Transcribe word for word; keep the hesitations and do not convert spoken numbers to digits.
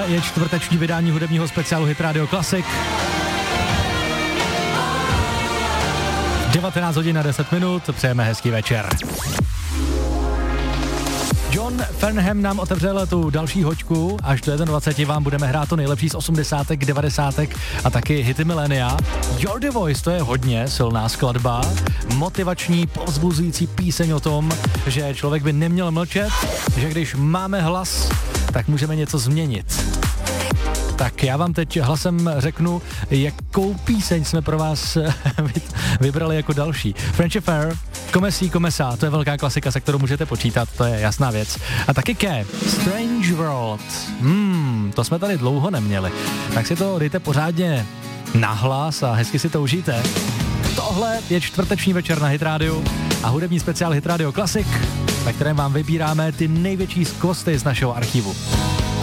je čtvrteční vydání hudebního speciálu Hit Radio Classic. devatenáct hodin a deset minut, přejeme hezký večer. John Farnham nám otevřel tu další hoďku, až do dvacet jedna vám budeme hrát to nejlepší z osmdesátek, devadesátek a taky hity milénia. You're the Voice, to je hodně silná skladba, motivační, povzbuzující píseň o tom, že člověk by neměl mlčet, že když máme hlas, tak můžeme něco změnit. Tak já vám teď hlasem řeknu, jakou píseň jsme pro vás vybrali jako další. French Affair, Komesí, Komesa, to je velká klasika, se kterou můžete počítat, to je jasná věc. A taky Ke, Strange World, hmm, to jsme tady dlouho neměli, tak si to dejte pořádně nahlas a hezky si to užijte. Tohle je čtvrteční večer na Hit Radio a hudební speciál Hit Radio Classic, ve kterém vám vybíráme ty největší skvosty z našeho archivu.